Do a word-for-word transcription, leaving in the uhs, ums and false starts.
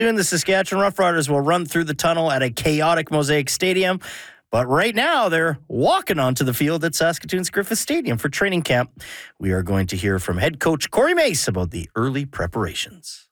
And the Saskatchewan Roughriders will run through the tunnel at a chaotic Mosaic Stadium. But right now, they're walking onto the field at Saskatoon's Griffith Stadium for training camp. We are going to hear from head coach Corey Mace about the early preparations.